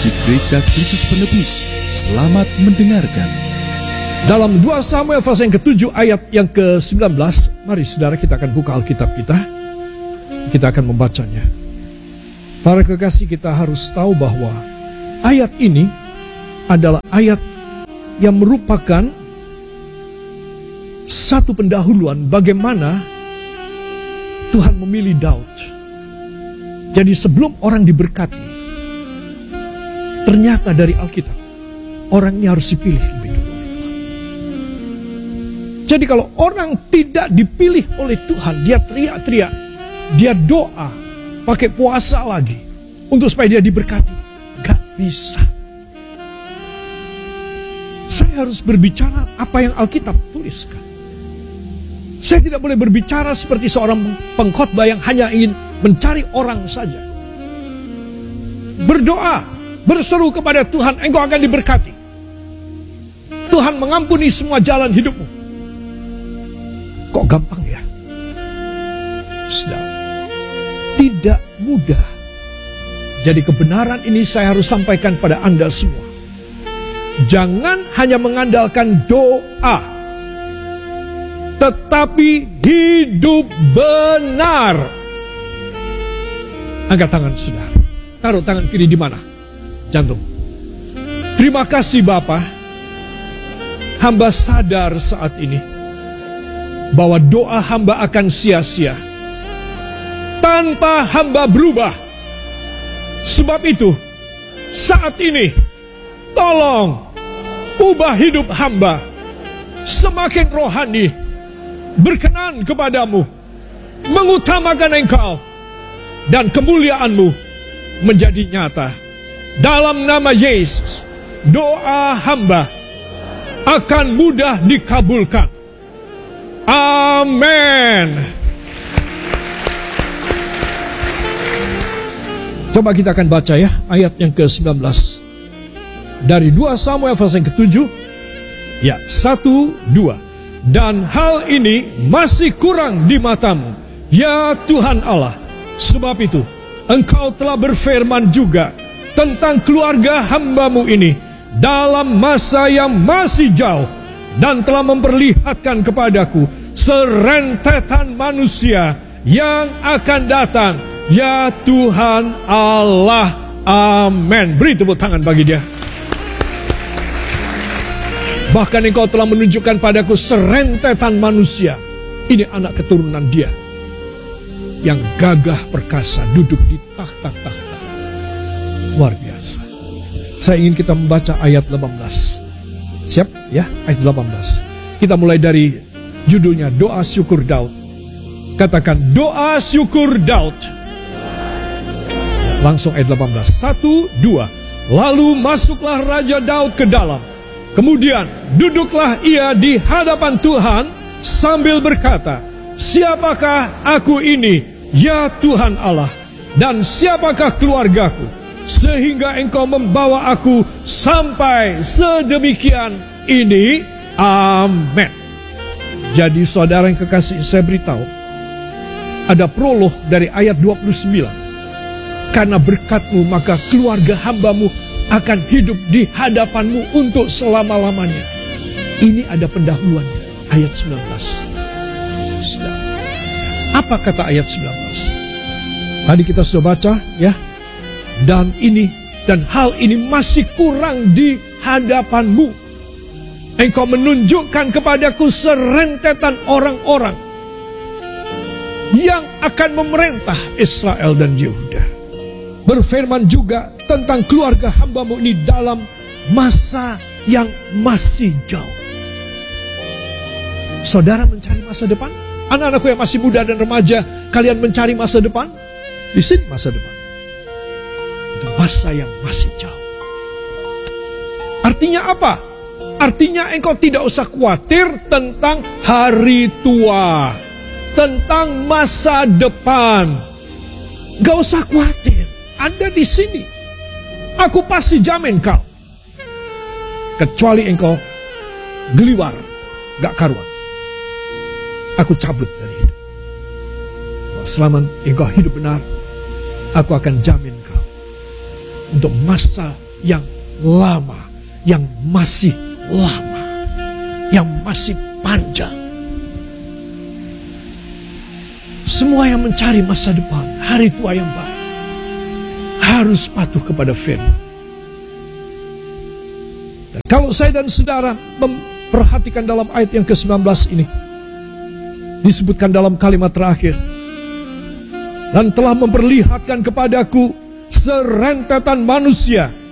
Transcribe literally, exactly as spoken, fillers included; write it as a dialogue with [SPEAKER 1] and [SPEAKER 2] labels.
[SPEAKER 1] bagi Gereja Kristus Penebus. Selamat mendengarkan.
[SPEAKER 2] Dalam dua Samuel pasal yang ketujuh ayat yang ke sembilan belas, mari saudara kita akan buka Alkitab kita. Kita akan membacanya. Para kekasih, kita harus tahu bahwa ayat ini adalah ayat yang merupakan satu pendahuluan bagaimana Tuhan memilih Daud. Jadi sebelum orang diberkati, ternyata dari Alkitab, orang ini harus dipilih lebih dulu oleh Tuhan. Jadi kalau orang tidak dipilih oleh Tuhan, dia teriak-teriak, dia doa, pakai puasa lagi, untuk supaya dia diberkati. Gak bisa. Saya harus berbicara apa yang Alkitab tuliskan. Saya tidak boleh berbicara seperti seorang pengkhotbah yang hanya ingin mencari orang saja. Berdoa, berseru kepada Tuhan, engkau akan diberkati. Tuhan mengampuni semua jalan hidupmu. Kok gampang ya? Saudara, tidak mudah. Jadi kebenaran ini saya harus sampaikan pada Anda semua. Jangan hanya mengandalkan doa, tetapi hidup benar. Angkat tangan saudara. Taruh tangan kiri di mana? Jantung. Terima kasih Bapa. Hamba sadar saat ini bahwa doa hamba akan sia-sia tanpa hamba berubah. Sebab itu, saat ini, tolong ubah hidup hamba semakin rohani, berkenan kepadamu, mengutamakan engkau, dan kemuliaanmu menjadi nyata. Dalam nama Yesus, doa hamba akan mudah dikabulkan. Amin. Coba kita akan baca ya, ayat yang ke sembilan belas. Dari dua Samuel pasal yang ketujuh. Ya, satu, dua. Dan hal ini masih kurang di matamu, ya Tuhan Allah. Sebab itu, engkau telah berfirman juga tentang keluarga hambamu ini dalam masa yang masih jauh, dan telah memperlihatkan kepadaku serentetan manusia yang akan datang, ya Tuhan Allah. Amin. Beri tepuk tangan bagi dia. Bahkan engkau telah menunjukkan padaku serentetan manusia. Ini anak keturunan dia yang gagah perkasa duduk di takhta-takhta. Luar biasa. Saya ingin kita membaca ayat delapan belas. Siap ya, ayat delapan belas. Kita mulai dari judulnya Doa Syukur Daud. Katakan doa syukur Daud. Langsung ayat delapan belas. Satu, dua. Lalu masuklah Raja Daud ke dalam. Kemudian duduklah ia di hadapan Tuhan sambil berkata, siapakah aku ini, ya Tuhan Allah, dan siapakah keluargaku, sehingga engkau membawa aku sampai sedemikian ini. Amin. Jadi saudara yang kekasih, saya beritahu, ada prolog dari ayat dua puluh sembilan. Karena berkat-Mu maka keluarga hambamu akan hidup di hadapan-Mu untuk selama-lamanya. Ini ada pendahuluannya, ayat sembilan belas. Apa kata ayat sembilan belas? Tadi kita sudah baca ya. Dan ini dan hal ini masih kurang di hadapan-Mu. Engkau menunjukkan kepadaku serentetan orang-orang yang akan memerintah Israel dan Yehuda. Berfirman juga tentang keluarga hambamu ini dalam masa yang masih jauh. Saudara mencari masa depan? Anak-anakku yang masih muda dan remaja, kalian mencari masa depan? Di sini masa depan. Itu masa yang masih jauh. Artinya apa? Artinya engkau tidak usah khawatir tentang hari tua, tentang masa depan. Gak usah khawatir. Anda di sini, aku pasti jamin kau. Kecuali engkau geliwar, gak karuan, aku cabut dari hidup. Selama engkau hidup benar, aku akan jamin kau untuk masa yang lama, yang masih lama, yang masih panjang. Semua yang mencari masa depan, hari tua yang baik, harus patuh kepada firman. Dan kalau saya dan saudara memperhatikan dalam ayat yang ke sembilan belas ini, disebutkan dalam kalimat terakhir, dan telah memperlihatkan kepadaku serentetan manusia